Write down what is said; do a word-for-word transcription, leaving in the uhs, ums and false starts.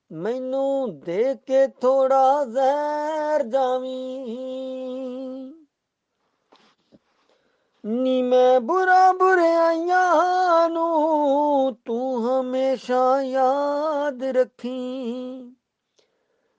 ਮੈਨੂੰ ਦੇ ਕੇ ਥੋੜਾ ਜ਼ਹਿਰ ਜਾਵੀਂ। ਨੀ ਮੈਂ ਬੁਰਾ ਬੁਰਾਈਆਂ ਨੂੰ ਤੂੰ ਹਮੇਸ਼ਾ ਯਾਦ ਰੱਖੀਂ।